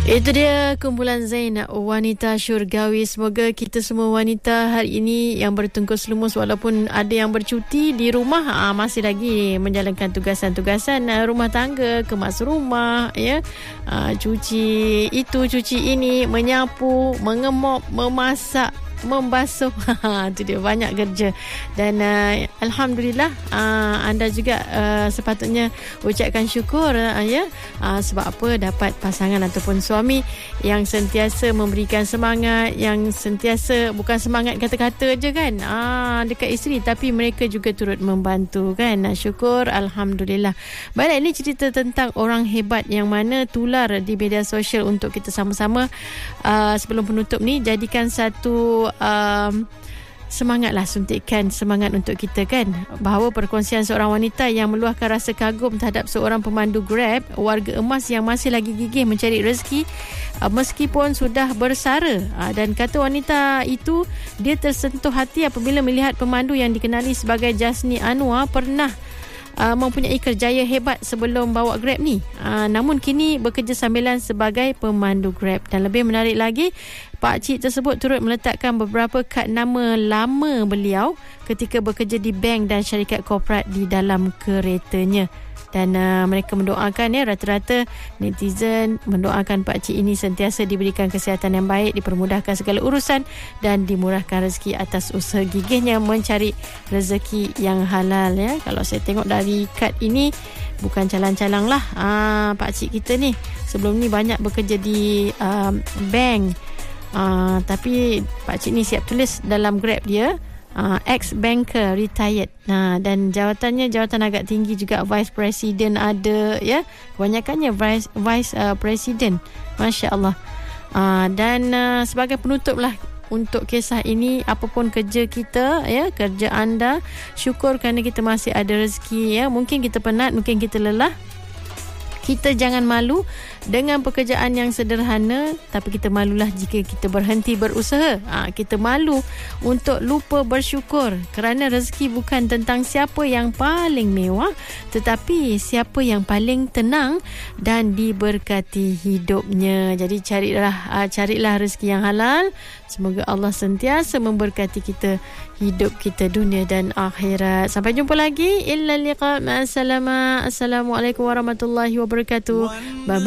Itu dia kumpulan Zain, wanita syurgawi. Semoga kita semua wanita hari ini yang bertungkus lumus walaupun ada yang bercuti di rumah, masih lagi menjalankan tugasan-tugasan rumah tangga, kemas rumah, ya, cuci itu, cuci ini, menyapu, mengemop, memasak, membasuh. Itu dia, banyak kerja. Dan alhamdulillah, anda juga sepatutnya ucapkan syukur, ya, sebab apa, dapat pasangan ataupun suami yang sentiasa memberikan semangat, yang sentiasa bukan semangat kata-kata je kan, dekat isteri, tapi mereka juga turut membantu kan. Syukur, alhamdulillah. Baiklah, ini cerita tentang orang hebat yang mana tular di media sosial untuk kita sama-sama. Sebelum penutup ni, jadikan satu semangatlah, suntikan semangat untuk kita kan, bahawa perkongsian seorang wanita yang meluahkan rasa kagum terhadap seorang pemandu Grab warga emas yang masih lagi gigih mencari rezeki meskipun sudah bersara, dan kata wanita itu dia tersentuh hati apabila melihat pemandu yang dikenali sebagai Jasni Anwar pernah mempunyai kerjaya hebat sebelum bawa Grab ni, namun kini bekerja sambilan sebagai pemandu Grab. Dan lebih menarik lagi, pakcik tersebut turut meletakkan beberapa kad nama lama beliau ketika bekerja di bank dan syarikat korporat di dalam keretanya. Dan mereka mendoakan, ya, rata-rata netizen mendoakan pakcik ini sentiasa diberikan kesihatan yang baik, dipermudahkan segala urusan dan dimurahkan rezeki atas usaha gigihnya mencari rezeki yang halal, ya. Kalau saya tengok dari kad ini, bukan calang-calang lah, pakcik kita ni sebelum ni banyak bekerja di bank, tapi pakcik ni siap tulis dalam Grab dia, ex-banker retired. Dan jawatannya jawatan agak tinggi juga, vice president ada, ya, kebanyakannya vice president, masya-Allah. Dan sebagai penutup lah untuk kisah ini, apapun kerja kita, ya, kerja anda, syukur kerana kita masih ada rezeki, ya. Mungkin kita penat, mungkin kita lelah, kita jangan malu dengan pekerjaan yang sederhana, tapi kita malulah jika kita berhenti berusaha. Kita malu untuk lupa bersyukur kerana rezeki bukan tentang siapa yang paling mewah, tetapi siapa yang paling tenang dan diberkati hidupnya. Jadi carilah rezeki yang halal. Semoga Allah sentiasa memberkati kita, hidup kita dunia dan akhirat. Sampai jumpa lagi. Illa liqa. Ma'assalamah. Assalamualaikum warahmatullahi wabarakatuh. Bye.